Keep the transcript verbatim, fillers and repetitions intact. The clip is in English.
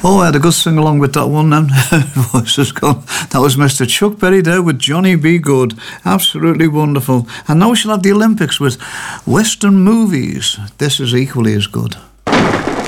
Oh, I had a good sing along with that one then. Voice has gone. That was Mister Chuck Berry there with Johnny B. Good. Absolutely wonderful. And now we shall have the Olympics with Western movies. This is equally as good.